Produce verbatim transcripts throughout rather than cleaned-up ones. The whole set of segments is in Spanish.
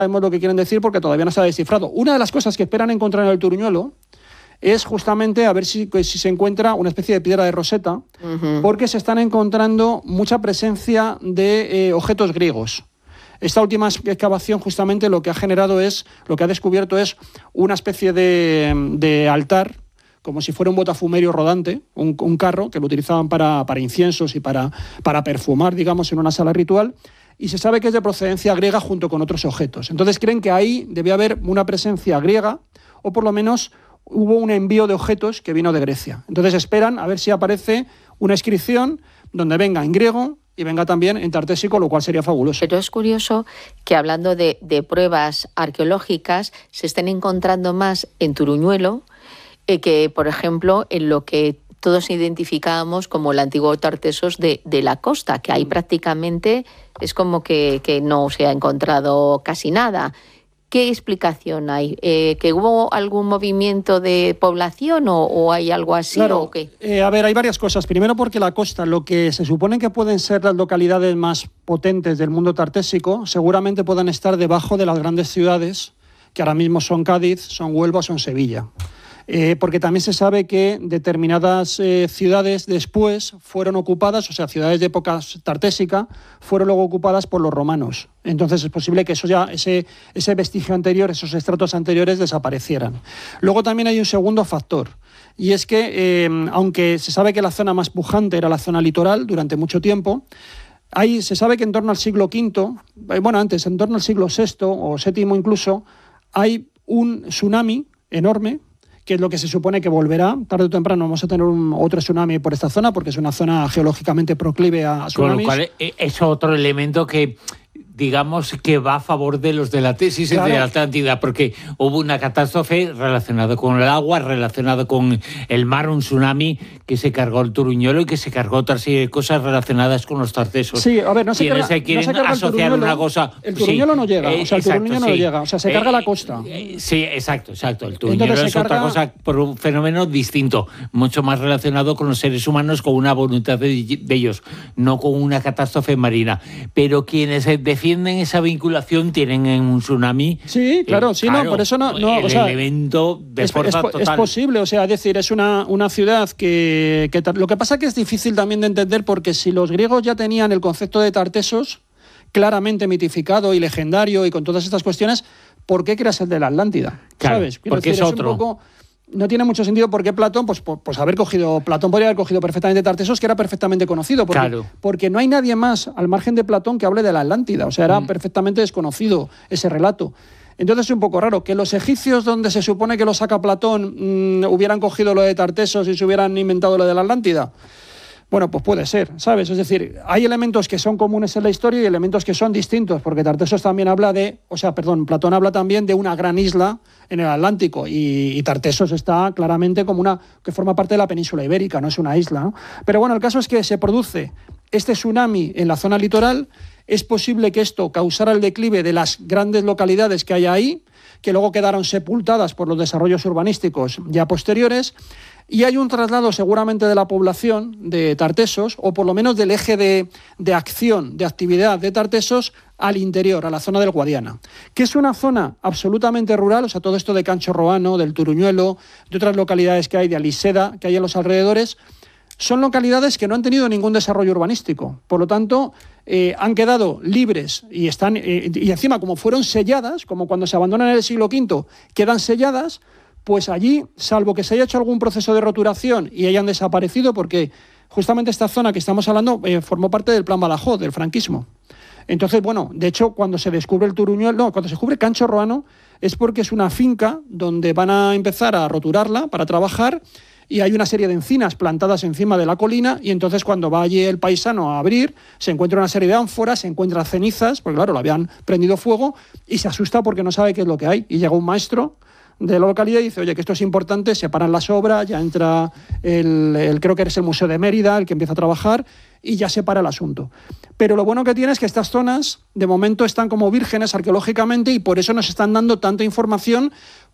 sabemos lo que quieren decir porque todavía no se ha descifrado. Una de las cosas que esperan encontrar en el Turuñuelo es justamente a ver si, si se encuentra una especie de piedra de Rosetta, uh-huh. porque se están encontrando mucha presencia de eh, objetos griegos. Esta última excavación justamente lo que ha generado es, lo que ha descubierto es una especie de, de altar, como si fuera un botafumerio rodante, un, un carro que lo utilizaban para, para inciensos y para, para perfumar, digamos, en una sala ritual, y se sabe que es de procedencia griega junto con otros objetos. Entonces creen que ahí debe haber una presencia griega, o por lo menos hubo un envío de objetos que vino de Grecia. Entonces esperan a ver si aparece una inscripción donde venga en griego y venga también en tartésico, lo cual sería fabuloso. Pero es curioso que hablando de, de pruebas arqueológicas se estén encontrando más en Turuñuelo eh, que, por ejemplo, en lo que todos identificábamos como el antiguo Tartesos de, de la costa, que ahí prácticamente es como que, que no se ha encontrado casi nada. ¿Qué explicación hay? Eh, ¿Que hubo algún movimiento de población o, o hay algo así? Claro, ¿o qué? Eh, a ver, hay varias cosas. Primero porque la costa, lo que se supone que pueden ser las localidades más potentes del mundo tartésico, seguramente puedan estar debajo de las grandes ciudades, que ahora mismo son Cádiz, son Huelva, son Sevilla. Eh, porque también se sabe que determinadas eh, ciudades después fueron ocupadas, o sea, ciudades de época tartésica, fueron luego ocupadas por los romanos. Entonces es posible que eso ya, ese, ese vestigio anterior, esos estratos anteriores desaparecieran. Luego también hay un segundo factor, y es que, eh, aunque se sabe que la zona más pujante era la zona litoral durante mucho tiempo, hay, se sabe que en torno al siglo quinto, bueno, antes, en torno al siglo sexto o séptimo incluso, hay un tsunami enorme, que es lo que se supone que volverá. Tarde o temprano vamos a tener un, otro tsunami por esta zona, porque es una zona geológicamente proclive a tsunamis. Con lo cual es otro elemento que, digamos, que va a favor de los de la tesis claro. de la Atlántida, porque hubo una catástrofe relacionada con el agua, relacionada con el mar, un tsunami que se cargó el Turuñuelo y que se cargó otra serie de cosas relacionadas con los tartesos. Sí, a ver, no se carga, se quieren no se carga asociar una cosa... El Turuñuelo sí, no llega, o sea, el Turuñuelo exacto, no sí. llega, o sea, se eh, carga la costa. Eh, sí, exacto, exacto. El Turuñuelo es carga... otra cosa por un fenómeno distinto, mucho más relacionado con los seres humanos, con una voluntad de, de ellos, no con una catástrofe marina. Pero quienes defienden esa vinculación tienen en un tsunami. Sí, claro, eh, sí, claro, no, por eso no. no el o sea, elemento de es, fuerza es, total. Es posible, o sea, es decir, es una, una ciudad que, que. Lo que pasa que es difícil también de entender porque si los griegos ya tenían el concepto de Tartesos claramente mitificado y legendario y con todas estas cuestiones, ¿por qué creas el de la Atlántida? Claro, ¿sabes? Quiero porque decir, es es otro. Un poco, no tiene mucho sentido porque Platón, pues, pues haber cogido, Platón podría haber cogido perfectamente Tartesos, que era perfectamente conocido, porque, claro. porque no hay nadie más al margen de Platón que hable de la Atlántida, o sea, era mm. perfectamente desconocido ese relato. Entonces es un poco raro que los egipcios, donde se supone que lo saca Platón, mmm, hubieran cogido lo de Tartesos y se hubieran inventado lo de la Atlántida. Bueno, pues puede ser, ¿sabes? Es decir, hay elementos que son comunes en la historia y elementos que son distintos, porque Tartesos también habla de, o sea, perdón, Platón habla también de una gran isla en el Atlántico y, y Tartesos está claramente como una, que forma parte de la península ibérica, no es una isla, ¿no? Pero bueno, el caso es que se produce este tsunami en la zona litoral, es posible que esto causara el declive de las grandes localidades que hay ahí, que luego quedaron sepultadas por los desarrollos urbanísticos ya posteriores, y hay un traslado seguramente de la población de Tartesos, o por lo menos del eje de, de acción, de actividad de Tartesos, al interior, a la zona del Guadiana, que es una zona absolutamente rural, o sea, todo esto de Cancho Roano, del Turuñuelo, de otras localidades que hay, de Aliseda, que hay en los alrededores, son localidades que no han tenido ningún desarrollo urbanístico. Por lo tanto, eh, han quedado libres y están eh, y encima, como fueron selladas, como cuando se abandonan en el siglo quinto, quedan selladas, pues allí, salvo que se haya hecho algún proceso de roturación y hayan desaparecido, porque justamente esta zona que estamos hablando eh, formó parte del Plan Badajoz, del franquismo. Entonces, bueno, de hecho, cuando se descubre el Turuñuelo, no, cuando se descubre Cancho Roano, es porque es una finca donde van a empezar a roturarla para trabajar, y hay una serie de encinas plantadas encima de la colina, y entonces cuando va allí el paisano a abrir, se encuentra una serie de ánforas, se encuentra cenizas, porque claro, lo habían prendido fuego, y se asusta porque no sabe qué es lo que hay. Y llega un maestro de la localidad y dice, oye, que esto es importante, se paran las obras, ya entra el, el creo que es el Museo de Mérida, el que empieza a trabajar, y ya se para el asunto. Pero lo bueno que tiene es que estas zonas, de momento, están como vírgenes arqueológicamente, y por eso nos están dando tanta información,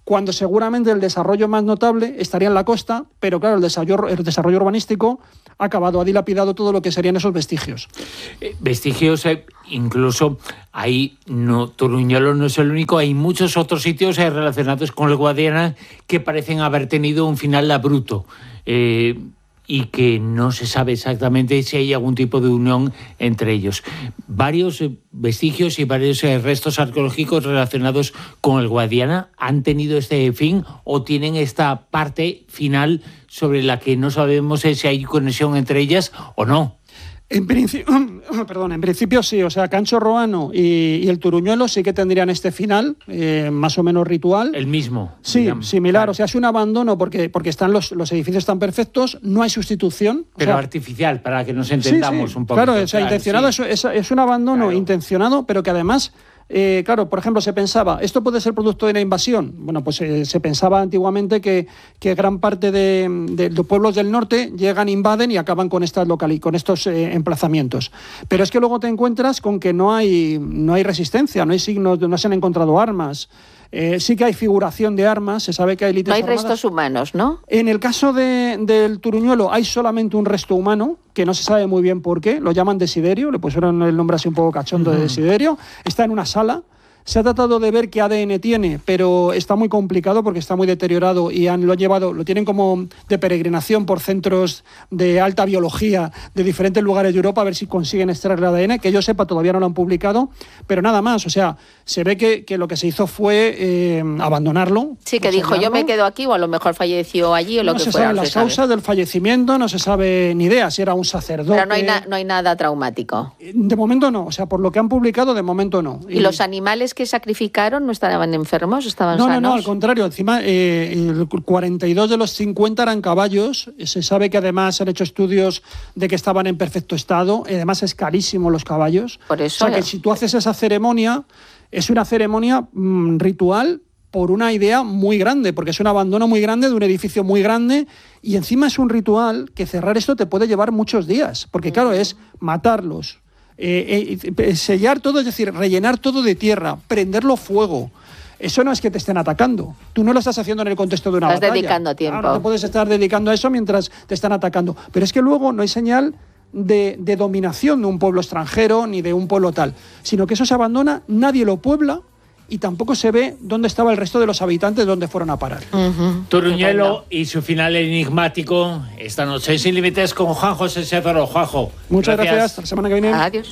cuando seguramente el desarrollo más notable estaría en la costa, pero claro, el desarrollo, el desarrollo urbanístico ha acabado, ha dilapidado todo lo que serían esos vestigios. Eh, vestigios, eh, incluso hay, no, Toruñuelo no es el único, hay muchos otros sitios eh, relacionados con el Guadiana que parecen haber tenido un final abrupto. Eh, y que no se sabe exactamente si hay algún tipo de unión entre ellos. Varios vestigios y varios restos arqueológicos relacionados con el Guadiana han tenido este fin o tienen esta parte final sobre la que no sabemos si hay conexión entre ellas o no. En principio, perdón, en principio sí, o sea, Cancho Roano y, y el Toruñuelo sí que tendrían este final, eh, más o menos ritual. El mismo. Sí, digamos. similar, Claro. O sea, es un abandono porque, porque están los, los edificios tan perfectos, no hay sustitución. Pero o sea, artificial, para que nos entendamos sí, sí, un poco. claro, o sea, intencionado, sí. es, es, es un abandono Claro. intencionado, pero que además... Eh, claro, por ejemplo, se pensaba, ¿esto puede ser producto de una invasión? Bueno, pues eh, se pensaba antiguamente que, que gran parte de, de los pueblos del norte llegan, invaden y acaban con estas locali- con estos eh, emplazamientos. Pero es que luego te encuentras con que no hay, no hay resistencia, no hay signos, no se han encontrado armas. Eh, sí que hay figuración de armas, se sabe que hay élites No hay armadas. restos humanos, ¿no? En el caso de, del Toruñuelo hay solamente un resto humano, que no se sabe muy bien por qué, lo llaman Desiderio, le pusieron el nombre así un poco cachondo de Desiderio, está en una sala. Se ha tratado de ver qué A D N tiene, pero está muy complicado porque está muy deteriorado y han, lo han llevado, lo tienen como de peregrinación por centros de alta biología de diferentes lugares de Europa a ver si consiguen extraer el A D N, que yo sepa todavía no lo han publicado, pero nada más, o sea, se ve que, que lo que se hizo fue eh, abandonarlo. Sí, que dijo, yo me quedo aquí o a lo mejor falleció allí o lo no que se fuera. saben No las se sabe. causas del fallecimiento, no se sabe ni idea si era un sacerdote. Pero no hay, na- no hay nada traumático. De momento no, o sea, por lo que han publicado, de momento no. ¿Y los animales que sacrificaron no estaban enfermos, estaban No, sanos? no, no, al contrario. Encima, eh, el cuarenta y dos de los cincuenta eran caballos. Se sabe que además han hecho estudios de que estaban en perfecto estado. Además, es carísimo los caballos. Por eso, o sea, que eh. si tú haces esa ceremonia, es una ceremonia mmm, ritual por una idea muy grande, porque es un abandono muy grande de un edificio muy grande y encima es un ritual que cerrar esto te puede llevar muchos días, porque claro, es matarlos, Eh, eh, sellar todo, es decir, rellenar todo de tierra, prenderlo fuego. Eso no es que te estén atacando. Tú no lo estás haciendo en el contexto de una Estás batalla. dedicando tiempo. Claro, no te puedes estar dedicando a eso mientras te están atacando. Pero es que luego no hay señal de, de dominación de un pueblo extranjero ni de un pueblo tal, sino que eso se abandona, nadie lo puebla y tampoco se ve dónde estaba el resto de los habitantes, dónde fueron a parar. Uh-huh. Toruñuelo y su final enigmático esta noche Sin Límites con Juan José Severo. Juanjo, muchas gracias. gracias. Hasta la semana que viene. Adiós.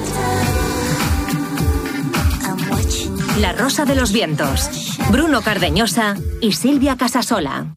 La Rosa de los Vientos. Bruno Cardeñosa y Silvia Casasola.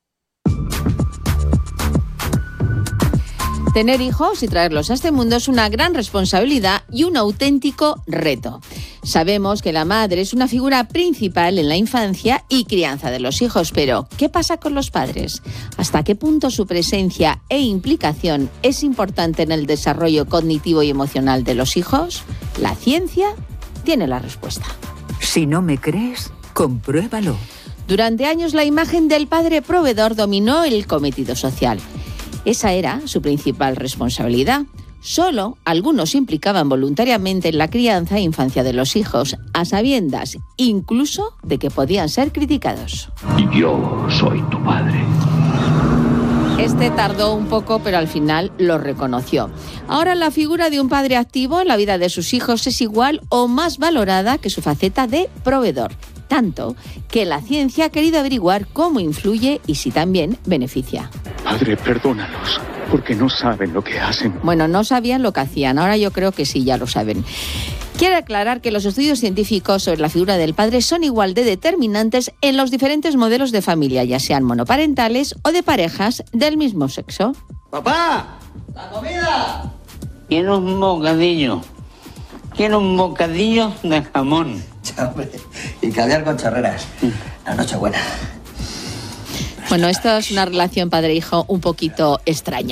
Tener hijos y traerlos a este mundo es una gran responsabilidad y un auténtico reto. Sabemos que la madre es una figura principal en la infancia y crianza de los hijos, pero ¿qué pasa con los padres? ¿Hasta qué punto su presencia e implicación es importante en el desarrollo cognitivo y emocional de los hijos? La ciencia tiene la respuesta. Si no me crees, compruébalo. Durante años la imagen del padre proveedor dominó el cometido social. Esa era su principal responsabilidad. Solo algunos se implicaban voluntariamente en la crianza e infancia de los hijos, a sabiendas incluso de que podían ser criticados. Yo soy tu padre. Este tardó un poco, pero al final lo reconoció. Ahora la figura de un padre activo en la vida de sus hijos es igual o más valorada que su faceta de proveedor. Tanto que la ciencia ha querido averiguar cómo influye y si también beneficia. Padre, perdónalos, porque no saben lo que hacen. Bueno, no sabían lo que hacían, ahora yo creo que sí, ya lo saben. Quiero aclarar que los estudios científicos sobre la figura del padre son igual de determinantes en los diferentes modelos de familia, ya sean monoparentales o de parejas del mismo sexo. ¡Papá! ¡La comida! Quiero un bocadillo. Quiero un bocadillo de jamón. Y caviar con chorreras. La noche buena. Bueno, esto es una relación padre-hijo un poquito extraña.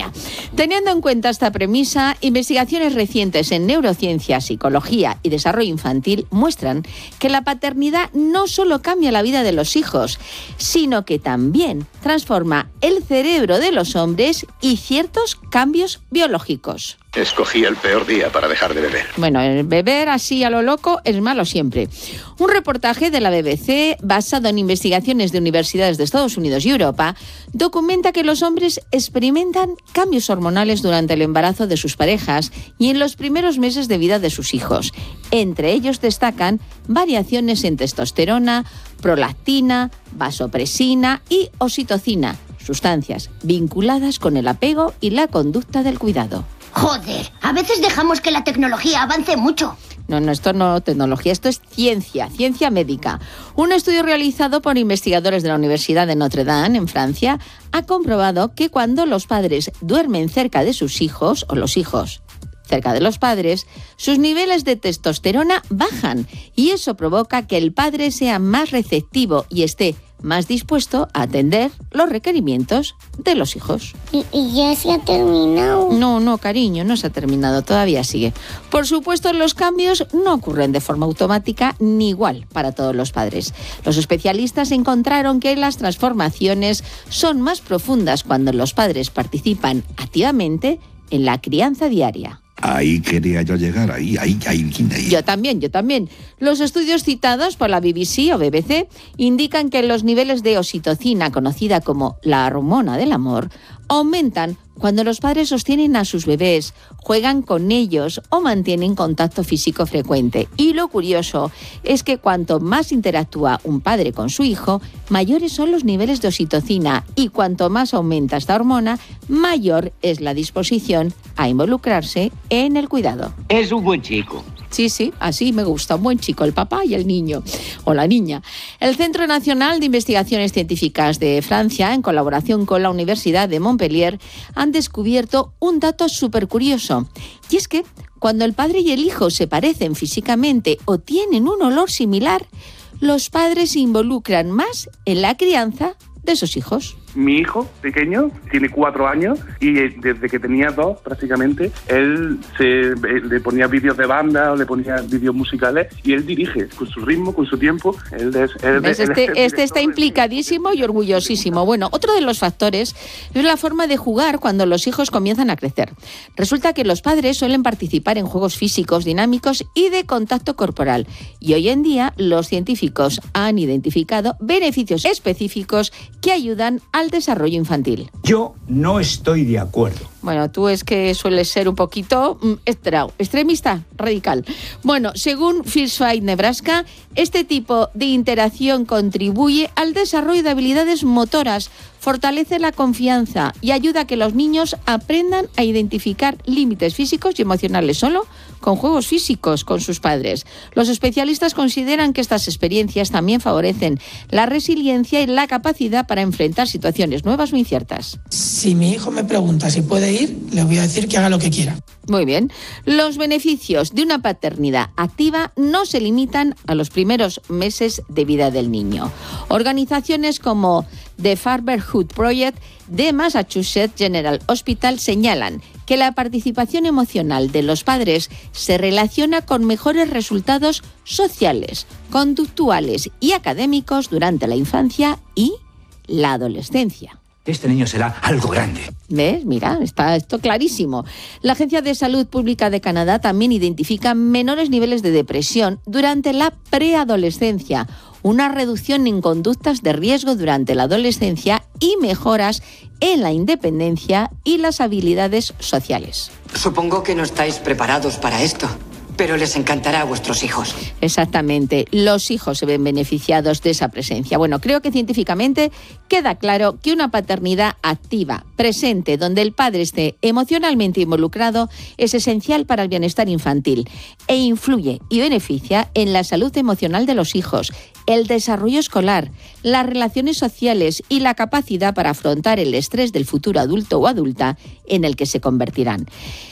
Teniendo en cuenta esta premisa, investigaciones recientes en neurociencia, psicología y desarrollo infantil muestran que la paternidad no solo cambia la vida de los hijos, sino que también transforma el cerebro de los hombres y ciertos cambios biológicos. Escogí el peor día para dejar de beber. Bueno, el beber así a lo loco es malo siempre. Un reportaje de la B B C, basado en investigaciones de universidades de Estados Unidos y Europa, documenta que los hombres experimentan cambios hormonales durante el embarazo de sus parejas y en los primeros meses de vida de sus hijos. Entre ellos destacan variaciones en testosterona, prolactina, vasopresina y oxitocina, sustancias vinculadas con el apego y la conducta del cuidado. Joder, a veces dejamos que la tecnología avance mucho. No, no, esto no es tecnología, esto es ciencia, ciencia médica. Un estudio realizado por investigadores de la Universidad de Notre Dame, en Francia, ha comprobado que cuando los padres duermen cerca de sus hijos, o los hijos cerca de los padres, sus niveles de testosterona bajan y eso provoca que el padre sea más receptivo y esté más dispuesto a atender los requerimientos de los hijos. ¿Y, y ya se ha terminado? No, no, cariño, no se ha terminado, todavía sigue. Por supuesto, los cambios no ocurren de forma automática ni igual para todos los padres. Los especialistas encontraron que las transformaciones son más profundas cuando los padres participan activamente en la crianza diaria. Ahí quería yo llegar, ahí, ahí, ahí, ahí. Yo también, yo también. Los estudios citados por la B B C o B B C indican que los niveles de oxitocina, conocida como la hormona del amor, aumentan cuando los padres sostienen a sus bebés, juegan con ellos o mantienen contacto físico frecuente. Y lo curioso es que cuanto más interactúa un padre con su hijo, mayores son los niveles de oxitocina y cuanto más aumenta esta hormona, mayor es la disposición a involucrarse en el cuidado. Es un buen chico. Sí, sí, así me gusta, un buen chico, el papá y el niño, o la niña. El Centro Nacional de Investigaciones Científicas de Francia, en colaboración con la Universidad de Montpellier, han descubierto un dato súper curioso. Y es que cuando el padre y el hijo se parecen físicamente o tienen un olor similar, los padres se involucran más en la crianza de sus hijos. Mi hijo pequeño tiene cuatro años y desde que tenía dos prácticamente él se le ponía vídeos de banda o le ponía vídeos musicales y él dirige con su ritmo, con su tiempo. Él es, él, ¿Ves? él Este, es este está implicadísimo y orgullosísimo. Bueno, otro de los factores es la forma de jugar cuando los hijos comienzan a crecer. Resulta que los padres suelen participar en juegos físicos, dinámicos y de contacto corporal. Y hoy en día los científicos han identificado beneficios específicos que ayudan a al desarrollo infantil. Yo no estoy de acuerdo. Bueno, tú es que sueles ser un poquito mm, extremista, radical. Bueno, según First Fight Nebraska, este tipo de interacción contribuye al desarrollo de habilidades motoras, fortalece la confianza y ayuda a que los niños aprendan a identificar límites físicos y emocionales solo con juegos físicos con sus padres. Los especialistas consideran que estas experiencias también favorecen la resiliencia y la capacidad para enfrentar situaciones nuevas o inciertas. Si mi hijo me pregunta si puede ir, le voy a decir que haga lo que quiera. Muy bien. Los beneficios de una paternidad activa no se limitan a los primeros meses de vida del niño. Organizaciones como The Fatherhood Project de Massachusetts General Hospital señalan que la participación emocional de los padres se relaciona con mejores resultados sociales, conductuales y académicos durante la infancia y la adolescencia. Este niño será algo grande. ¿Ves? Mira, está esto clarísimo. La Agencia de Salud Pública de Canadá también identifica menores niveles de depresión durante la preadolescencia, una reducción en conductas de riesgo durante la adolescencia y mejoras en la independencia y las habilidades sociales. Supongo que no estáis preparados para esto, pero les encantará a vuestros hijos. Exactamente, los hijos se ven beneficiados de esa presencia. Bueno, creo que científicamente queda claro que una paternidad activa, presente, donde el padre esté emocionalmente involucrado, es esencial para el bienestar infantil e influye y beneficia en la salud emocional de los hijos, el desarrollo escolar, las relaciones sociales y la capacidad para afrontar el estrés del futuro adulto o adulta en el que se convertirán.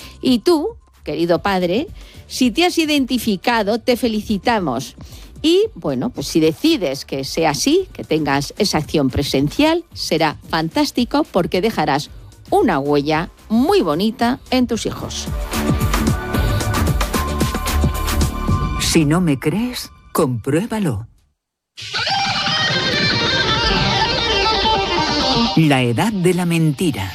Y tú, querido padre, si te has identificado, te felicitamos. Y, bueno, pues si decides que sea así, que tengas esa acción presencial, será fantástico porque dejarás una huella muy bonita en tus hijos. Si no me crees, compruébalo. La edad de la mentira.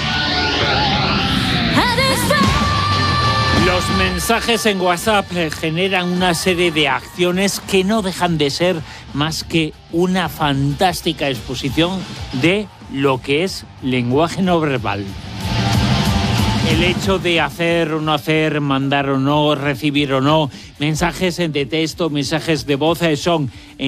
Los mensajes en WhatsApp generan una serie de acciones que no dejan de ser más que una fantástica exposición de lo que es lenguaje no verbal. El hecho de hacer o no hacer, mandar o no, recibir o no, mensajes de texto, mensajes de voz son